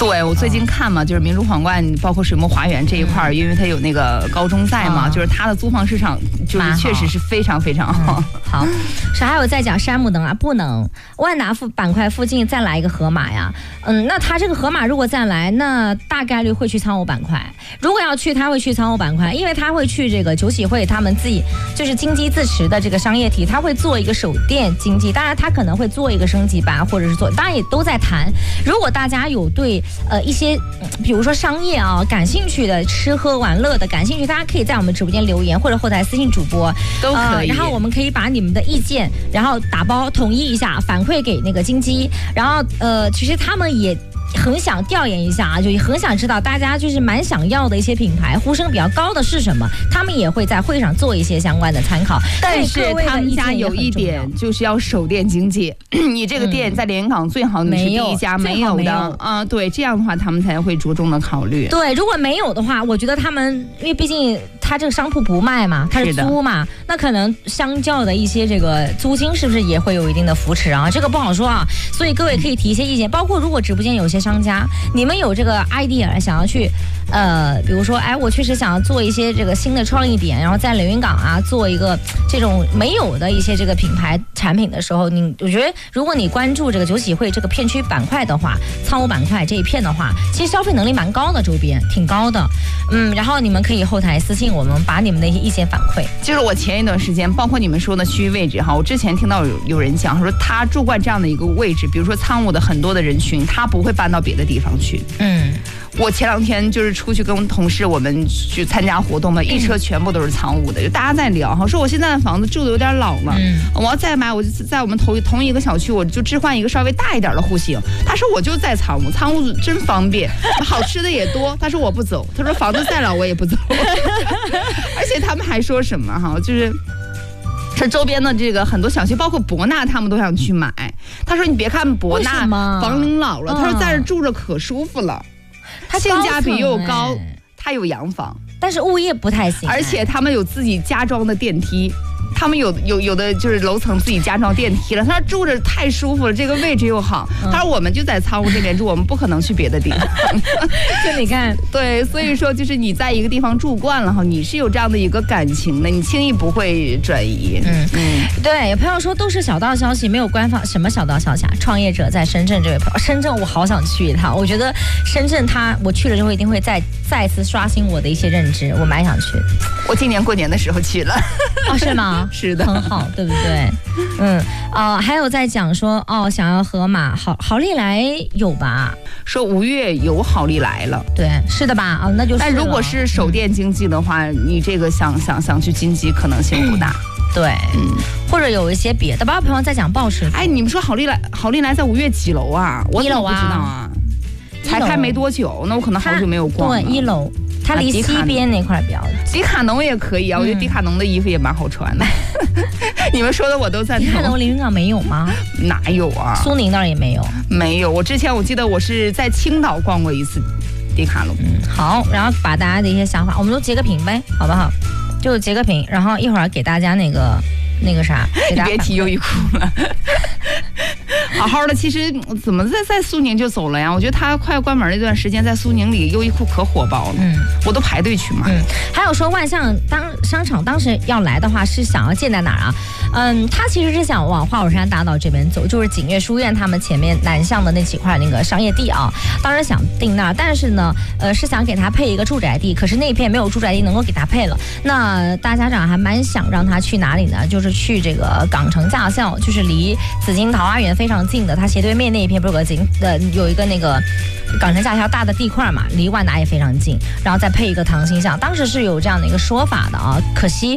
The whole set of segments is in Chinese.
对，我最近看嘛，就是明珠皇冠，包括水墨华园这一块因为它有那个高中在嘛，就是它的租房市场就是确实是非常非常好。 好，是还有在讲山姆能啊，不能万达板块附近再来一个盒马呀。那他这个盒马如果再来，那大概率会去仓务板块。如果要去，他会去仓务板块，因为他会去这个酒企会他们自己就是金鸡自持的这个商业体，他会做一个手电经济，当然他可能会做一个升级版，或者是做，当然也都在谈。如果大家有对一些比如说商业啊感兴趣的，吃喝玩乐的感兴趣，大家可以在我们直播间留言或者后台私信主播都可以， 然后我们可以把你们的意见然后打包统一一下反馈给那个金鸡，然后其实他们也很想调研一下啊，就很想知道大家就是蛮想要的一些品牌，呼声比较高的是什么，他们也会在会上做一些相关的参考。 但是他们家有一点就是要守店经济，你这个店在连云港最好你是第一家没有的啊，对，这样的话他们才会着重的考虑。 对，如果没有的话，我觉得他们因为毕竟他这个商铺不卖嘛，他是租嘛，那可能相较的一些这个租金是不是也会有一定的扶持啊？这个不好说啊，所以各位可以提一些意见，包括如果直播间有些商家，你们有这个 idea 想要去比如说我确实想要做一些这个新的创意点，然后在连云港啊做一个这种没有的一些这个品牌产品的时候，我觉得如果你关注这个酒企会这个片区板块的话，仓务板块这一片的话，其实消费能力蛮高的，周边挺高的。然后你们可以后台私信我们，把你们的一些意见反馈。 就是我前一段时间，包括你们说的区域位置哈，我之前听到有人讲说他住惯这样的一个位置，比如说仓务的很多的人群，他不会搬到别的地方去。我前2天就是出去跟同事我们去参加活动嘛，一车全部都是仓务的，就大家在聊哈，说我现在的房子住的有点老了，我要再买，我就在我们同一个小区，我就置换一个稍微大一点的户型。他说我就在仓务真方便，好吃的也多。他说我不走，他说房子再老我也不走。而且他们还说什么哈，就是周边的这个很多小区，包括博纳，他们都想去买。他说你别看博纳房龄老了，他说在这住着可舒服了。它性价比又高，它有洋房， 但是物业不太行， 而且他们有自己加装的电梯，他们有的就是楼层自己加装电梯了。他说住着太舒服了，这个位置又好。他说我们就在仓务这边住，我们不可能去别的地方。 就你看， 对，所以说就是你在一个地方住惯了哈，你是有这样的一个感情的，你轻易不会转移。 对，有朋友说都是小道消息，没有官方。什么小道消息啊？创业者在深圳这位朋友，深圳我好想去一趟。我觉得深圳我去了之后一定会再次刷新我的一些认知，我蛮想去。 我今年过年的时候去了。 哦，是吗？ 是的， 很好，对不对？还有在讲说想要盒马，好利来有吧？ 说5月有好利来了， 对，是的吧？那就是。 但如果是手电经济的话，你这个想去金鸡可能性不大。 对，或者有一些别的，包括朋友在讲暴食。 你们说好利来在5月几楼啊？我 1楼啊， 不知道啊，才开没多久，那我可能好久没有逛了。 对，1楼。它离西边那块比较迪卡侬也可以啊，我觉得迪卡侬的衣服也蛮好穿的。你们说的我都赞同。 迪卡侬连云港没有吗？ 哪有啊？ 苏宁那儿也没有。 没有，我记得我是在青岛逛过一次迪卡侬。 好，然后把大家的一些想法，我们都截个屏呗，好不好？就截个屏，然后一会儿给大家那个啥， 你别提优衣库了。好好的，其实怎么在苏宁就走了呀？我觉得他快关门那段时间，在苏宁里优衣库可火爆了，我都排队去买。 还有说万象商场当时要来的话，是想要建在哪儿啊？他其实是想往花果山大道这边走，就是景悦书院他们前面南向的那几块那个商业地啊，当时想定那儿，但是呢，是想给他配一个住宅地，可是那片没有住宅地能够给他配了。那大家长还蛮想让他去哪里呢？就是去这个港城驾校，就是离紫金桃花源非常近的，它斜对面那一片不是有一个那个港城驾校大的地块嘛，离万达也非常近，然后再配一个唐星巷，当时是有这样的一个说法的啊，可惜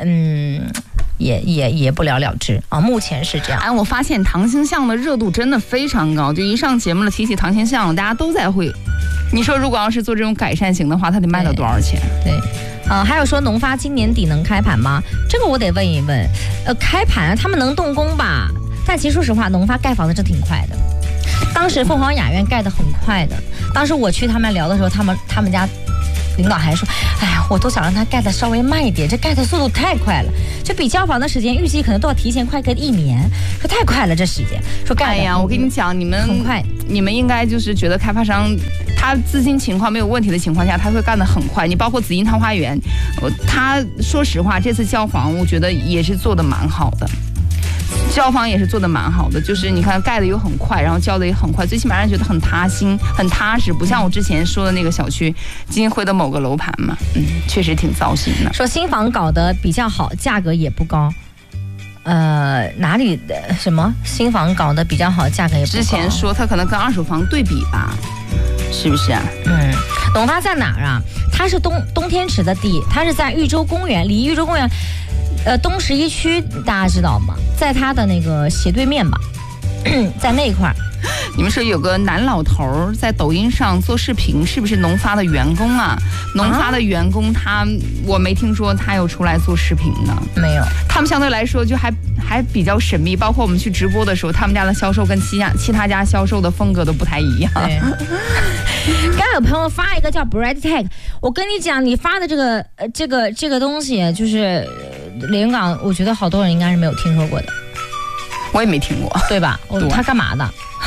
也不了了之啊，目前是这样。 我发现唐星巷的热度真的非常高，就一上节目了提起唐星巷，大家都在会。你说如果要是做这种改善型的话，它得卖到多少钱？ 对。还有说农发今年底能开盘吗？这个我得问一问。开盘他们能动工吧？但其实说实话，农发盖房子真挺快的。当时凤凰雅苑盖得很快的。当时我去他们聊的时候，他们家领导还说：“哎呀，我都想让他盖得稍微慢一点，这盖的速度太快了，就比交房的时间预计可能都要提前快个1年，说太快了这时间。说盖。” 我跟你讲，你们很快。 你们应该就是觉得开发商他资金情况没有问题的情况下，他会干得很快。你包括紫金桃花源，他说实话，这次交房我觉得也是做得蛮好的。交房也是做得蛮好的，就是你看盖的又很快，然后交的也很快，最起码让人觉得很踏心、很踏实，不像我之前说的那个小区金辉的某个楼盘嘛，确实挺糟心的。 说新房搞得比较好，价格也不高。哪里的什么新房搞得比较好，价格也不高？ 之前说他可能跟二手房对比吧，是不是啊？ 董发在哪儿啊？它是东天池的地，它是在豫州公园，离豫州公园。东11区大家知道吗？在它的那个斜对面吧，在那一块儿。 你们说有个男老头在抖音上做视频，是不是农发的员工啊？农发的员工我没听说他有出来做视频的， 没有。 他们相对来说就还比较神秘，包括我们去直播的时候，他们家的销售跟其他家销售的风格都不太一样。 刚有朋友发一个叫 Bread Tag， 我跟你讲，你发的这个东西，就是连云港，我觉得好多人应该是没有听说过的。 我也没听过， 对吧？他干嘛的？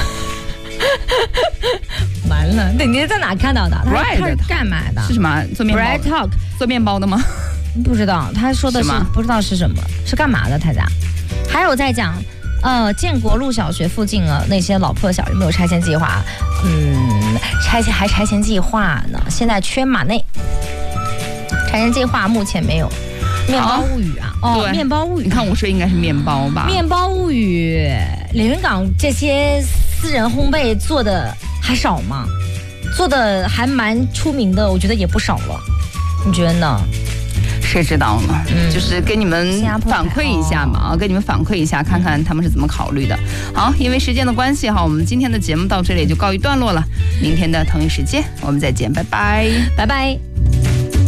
完了，你在哪看到的？他是干嘛的？ 是什么？做面包 ？Bread Talk 做面包的吗？ 不知道，他说的是不知道是什么，是干嘛的？他家还有在讲，建国路小学附近那些老破小有没有拆迁计划？拆迁计划呢？现在缺马内，拆迁计划目前没有。面包物语啊， 对， 面包物语。 你看我说应该是面包吧？ 面包物语，连云港这些私人烘焙做的还少吗？做的还蛮出名的，我觉得也不少了。你觉得呢？ 谁知道呢？就是给你们反馈一下嘛，给你们反馈一下，看看他们是怎么考虑的。好，因为时间的关系哈，我们今天的节目到这里就告一段落了。明天的同一时间我们再见，拜拜， 拜拜。